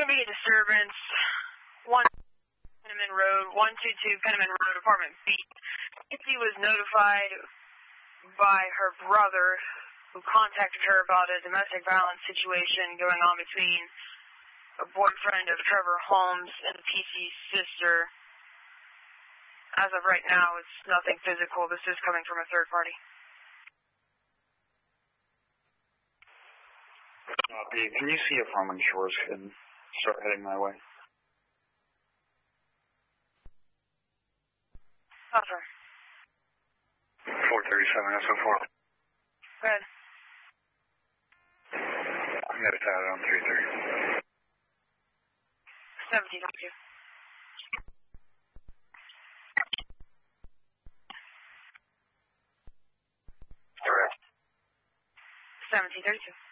going to be a disturbance. 1 Penniman Road, 122 Penniman Road, apartment B. Nancy was notified by her brother, who contacted her about a domestic violence situation going on between a boyfriend of Trevor Holmes and PC's sister. As of right now, it's nothing physical. This is coming from a third party. B, can you see if Harmon Shores can start heading my way? Roger. 437 SO4. Go ahead. I'm headed out on 330. 17, thank you. Correct. 1732.